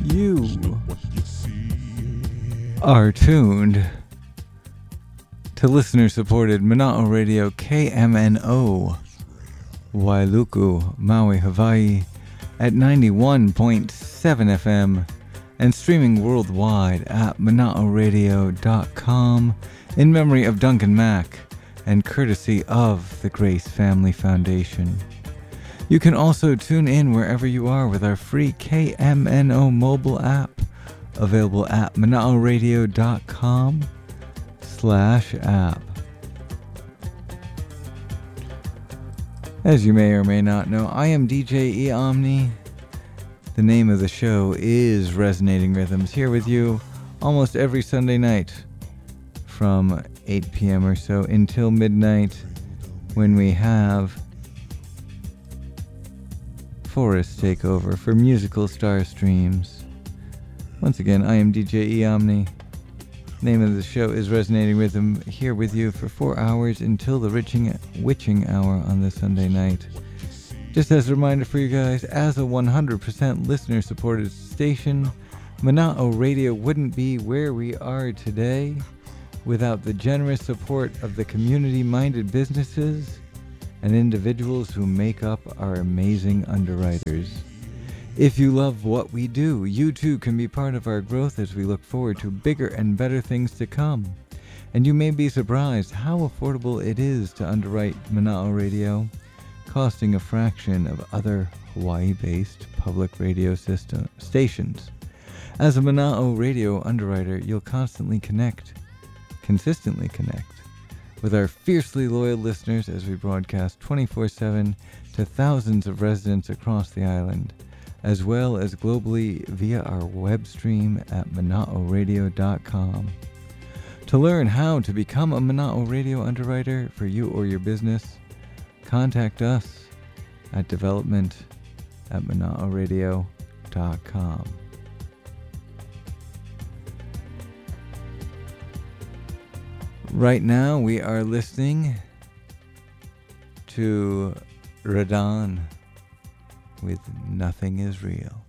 You are tuned to listener-supported Mana'o Radio KMNO, Wailuku, Maui, Hawaii, at 91.7 FM and streaming worldwide at mana'oradio.com in memory of Duncan Mack and courtesy of the Grace Family Foundation. You can also tune in wherever you are with our free KMNO mobile app, available at mana'oradio.com/app. As you may or may not know, I am DJ E. Omni. The name of the show is Resonating Rhythms, here with you almost every Sunday night from 8 p.m. or so until midnight, when we have Forrest take over for Musical Star Streams. Once again, I am DJ E. Omni. Name of the show is Resonating Rhythm, here with you for 4 hours until the witching hour on this Sunday night. Just as a reminder for you guys, as a 100% listener-supported station, Mana'o Radio wouldn't be where we are today without the generous support of the community-minded businesses and individuals who make up our amazing underwriters. If you love what we do, you too can be part of our growth as we look forward to bigger and better things to come. And you may be surprised how affordable it is to underwrite Mana'o Radio, costing a fraction of other Hawaii-based public radio stations. As a Mana'o Radio underwriter, you'll consistently connect with our fiercely loyal listeners as we broadcast 24/7 to thousands of residents across the island, as well as globally via our web stream at mana'oradio.com. To learn how to become a Mana'o Radio underwriter for you or your business, contact us at development@mana'oradio.com. Right now we are listening to Radan with Nothing Is Real.